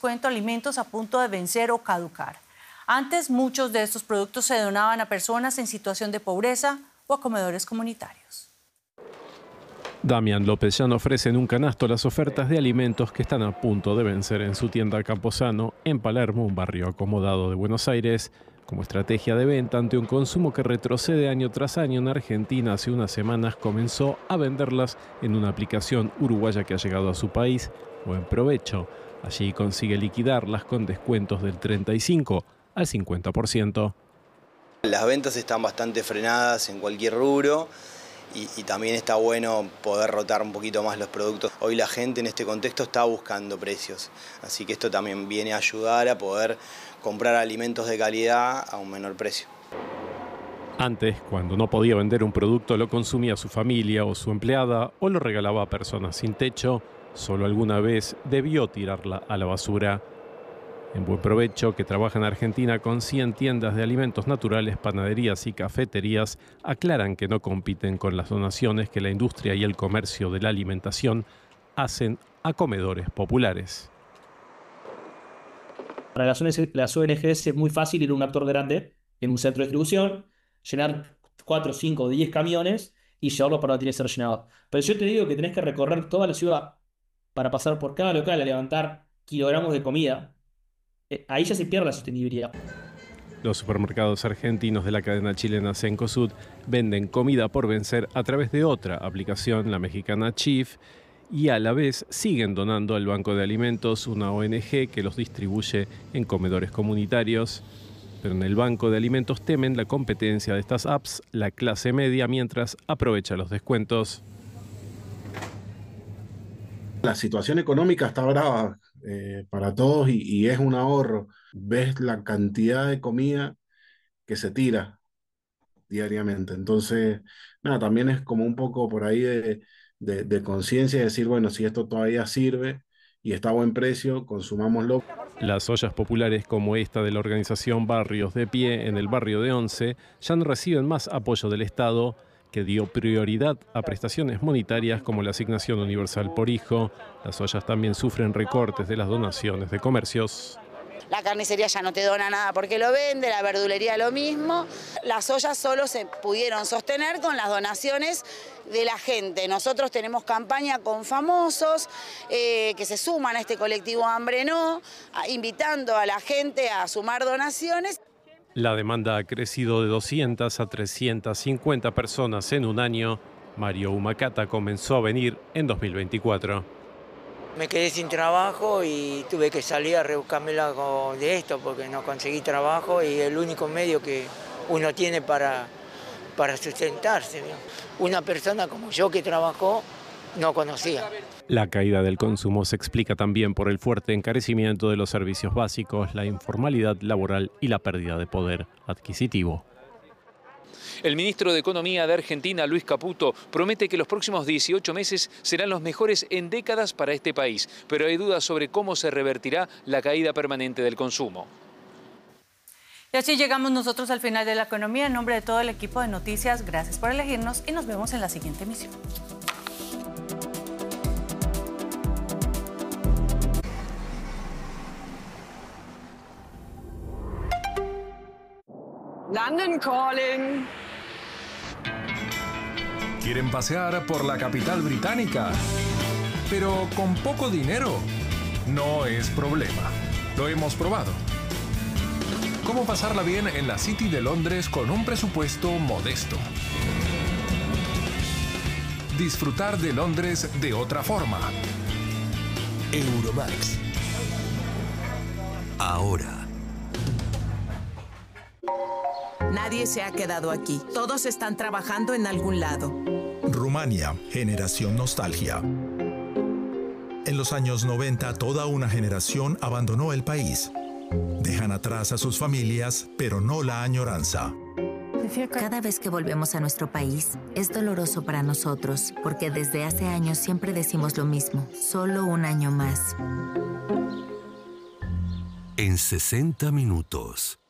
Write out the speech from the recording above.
descuento alimentos a punto de vencer o caducar. Antes, muchos de estos productos se donaban a personas en situación de pobreza o a comedores comunitarios. Damián López Llano ofrece en un canasto las ofertas de alimentos que están a punto de vencer en su tienda Camposano, en Palermo, un barrio acomodado de Buenos Aires. Como estrategia de venta ante un consumo que retrocede año tras año en Argentina, hace unas semanas comenzó a venderlas en una aplicación uruguaya que ha llegado a su país, Buen Provecho. Allí consigue liquidarlas con descuentos del 35 al 50%. Las ventas están bastante frenadas en cualquier rubro y también está bueno poder rotar un poquito más los productos. Hoy la gente en este contexto está buscando precios, así que esto también viene a ayudar a poder comprar alimentos de calidad a un menor precio. Antes, cuando no podía vender un producto, lo consumía su familia o su empleada o lo regalaba a personas sin techo. Solo alguna vez debió tirarla a la basura. En Buen Provecho, que trabaja en Argentina con 100 tiendas de alimentos naturales, panaderías y cafeterías, aclaran que no compiten con las donaciones que la industria y el comercio de la alimentación hacen a comedores populares. Para las ONGs es muy fácil ir a un actor grande en un centro de distribución, llenar 4, 5 o 10 camiones y llevarlos para donde tiene que ser llenado. Pero yo te digo que tenés que recorrer toda la ciudad para pasar por cada local a levantar kilogramos de comida. Ahí ya se pierde la sostenibilidad. Los supermercados argentinos de la cadena chilena Cencosud venden comida por vencer a través de otra aplicación, la mexicana Chief, y a la vez siguen donando al Banco de Alimentos, una ONG que los distribuye en comedores comunitarios. Pero en el Banco de Alimentos temen la competencia de estas apps, la clase media, mientras aprovecha los descuentos. La situación económica está brava para todos y es un ahorro. Ves la cantidad de comida que se tira diariamente. Entonces, nada, también es como un poco por ahí de conciencia, de decir, bueno, si esto todavía sirve y está a buen precio, consumámoslo. Las ollas populares como esta de la organización Barrios de Pie en el barrio de Once ya no reciben más apoyo del Estado, que dio prioridad a prestaciones monetarias como la asignación universal por hijo. Las ollas también sufren recortes de las donaciones de comercios. La carnicería ya no te dona nada porque lo vende, la verdulería lo mismo. Las ollas solo se pudieron sostener con las donaciones de la gente. Nosotros tenemos campaña con famosos que se suman a este colectivo Hambre No, invitando a la gente a sumar donaciones. La demanda ha crecido de 200 a 350 personas en un año. Mario Humacata comenzó a venir en 2024. Me quedé sin trabajo y tuve que salir a rebuscármela de esto porque no conseguí trabajo y el único medio que uno tiene para sustentarse, ¿no? Una persona como yo que trabajó no conocía. La caída del consumo se explica también por el fuerte encarecimiento de los servicios básicos, la informalidad laboral y la pérdida de poder adquisitivo. El ministro de Economía de Argentina, Luis Caputo, promete que los próximos 18 meses serán los mejores en décadas para este país, pero hay dudas sobre cómo se revertirá la caída permanente del consumo. Y así llegamos nosotros al final de la economía. En nombre de todo el equipo de Noticias, gracias por elegirnos y nos vemos en la siguiente emisión. London calling. ¿Quieren pasear por la capital británica? Pero con poco dinero. No es problema. Lo hemos probado. ¿Cómo pasarla bien en la City de Londres con un presupuesto modesto? Disfrutar de Londres de otra forma. Euromax. Ahora. Nadie se ha quedado aquí. Todos están trabajando en algún lado. Rumania, generación nostalgia. En los años 90, toda una generación abandonó el país. Dejan atrás a sus familias, pero no la añoranza. Cada vez que volvemos a nuestro país, es doloroso para nosotros, porque desde hace años siempre decimos lo mismo, solo un año más. En 60 minutos.